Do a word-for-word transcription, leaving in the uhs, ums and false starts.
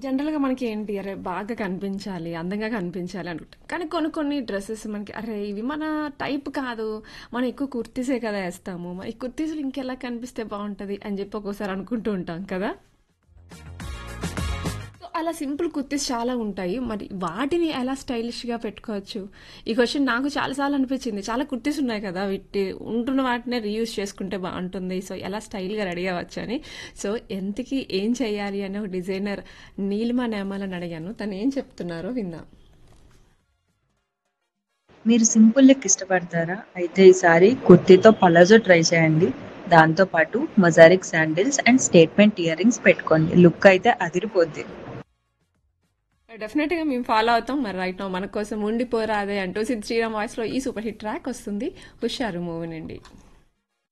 జనరల్‌గా మనకి ఏంటి అరే! బాగా కనిపించాలి, అందంగా కనిపించాలి అనుకుంటాం. కానీ కొన్ని కొన్ని డ్రెసెస్ మనకి అరే! ఇవి మన టైప్ కాదు. మనం ఎక్కువ కుర్తీసే కదా ఏస్తాము. మరి ఈ కుర్తీస్‌లో ఇంకెలా కనిపిస్తే బావుంటది అని జెప్పి ఒక్కోసారి అనుకుంటూ ఉంటాం కదా! సో, అలా సింపుల్ కుర్తీస్ చాలా ఉంటాయి. మరి వాటిని ఎలా స్టైలిష్‌గా పెట్టుకోవచ్చు? ఈ క్వెషన్ నాకు చాలా సార్లు అనిపించింది. చాలా కుర్తీస్ ఉన్నాయి కదా! వీటి ఉంటున్న వాటినే రీయూజ్ చేసుకుంటే బావుంటుంది. సో, ఎలా స్టైల్‌గా రెడీ అవ్వచ్చని. సో, ఎంతకి ఏం చేయాలి అని ఒక డిజైనర్ నీలిమ నేమాలని అడిగాను. తను ఏం చెప్తున్నారో విందాం. మీరు సింపుల్ లుక్ ఇష్టపడతారా? అయితే ఈసారి కుర్తీతో పలాజో ట్రై చేయండి. దాంతో పాటు మొజారిక్ sandals and statement ear rings పెట్టుకోండి. లుక్ అయితే అదిరిపోద్ది. డెఫినెట్‌గా మేము ఫాలో అవుతాం. మరి రైట్ నౌ మన కోసం ఉండిపోరాదే అంటూ సిద్ శ్రీరామ్ వాయిస్‌లో ఈ సూపర్ హిట్ ట్రాక్ వస్తుంది. హుషారు మూవీ నుండి.